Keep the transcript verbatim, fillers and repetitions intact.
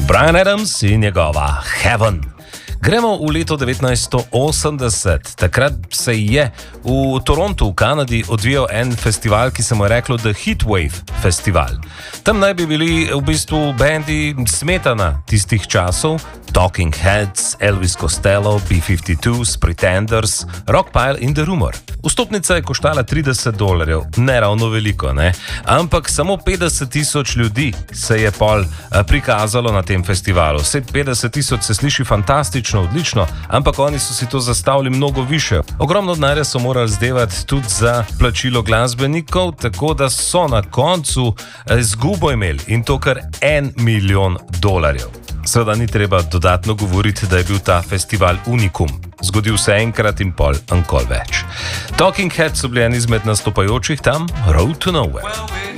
Bryan Adams in njegova Heaven. Gremo v leto devetnajststo osemdeset. Takrat se je v Torontu v Kanadi odvijal en festival, ki se mu je reklo The Heatwave Festival. Tam naj bi bili v bistvu bendi smetana tistih časov, Talking Heads, Elvis Costello, B petdeset dva, Pretenders, Rockpile in The Rumor. Vstopnica je koštala trideset dolarjev, ne ravno veliko, ne? Ampak samo petdeset tisoč ljudi se je pol prikazalo na tem festivalu. Vse petdeset tisoč se sliši fantastično, odlično, ampak oni so si to zastavili mnogo više. Ogromno denarja so morali zdevati tudi za plačilo glasbenikov, tako da so na koncu izgubo imeli in to kar en milijon dolarjev. Seveda ni treba dodatno govoriti, da je bil ta festival unikum. Zgodil se enkrat in pol, ankol več. Talking Heads so bili eni izmed nastopajočih tam, Road to Nowhere.